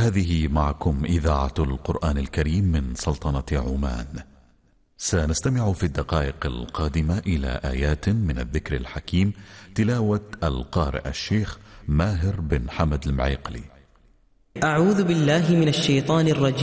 هذه معكم إذاعة القرآن الكريم من سلطنة عمان. سنستمع في الدقائق القادمة إلى آيات من الذكر الحكيم، تلاوة القارئ الشيخ ماهر بن حمد المعيقلي. أعوذ بالله من الشيطان الرجيم.